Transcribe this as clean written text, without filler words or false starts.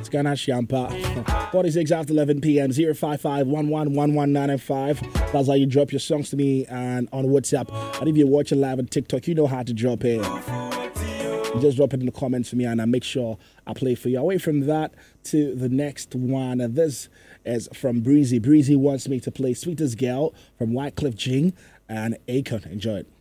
Skana Shampa. 46 after 11 p.m. 055-11-11995. That's how you drop your songs to me and on WhatsApp. And if you're watching live on TikTok, you know how to drop it. You just drop it in the comments for me and I make sure I play for you. Away from that to the next one. This is from Breezy. Breezy wants me to play Sweetest Girl from Wycliffe Jean and Akon. Enjoy it.